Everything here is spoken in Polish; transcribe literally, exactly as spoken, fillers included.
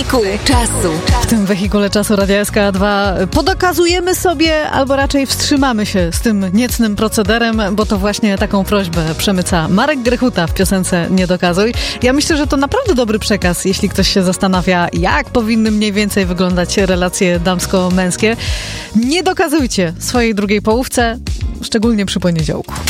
Wehikuł Czasu. W tym wehikule czasu Radia S K dwa podokazujemy sobie, albo raczej wstrzymamy się z tym niecnym procederem, bo to właśnie taką prośbę przemyca Marek Grechuta w piosence Nie dokazuj. Ja myślę, że to naprawdę dobry przekaz, jeśli ktoś się zastanawia, jak powinny mniej więcej wyglądać relacje damsko-męskie. Nie dokazujcie swojej drugiej połówce, szczególnie przy poniedziałku.